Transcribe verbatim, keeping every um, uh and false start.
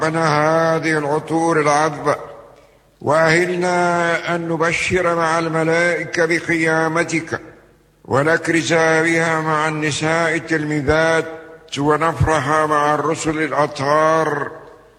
ربنا هذه العطور العذبة، وأهلنا أن نبشر مع الملائكة بقيامتك، ونكرز بها مع النساء التلميذات، ونفرح مع الرسل الأطهار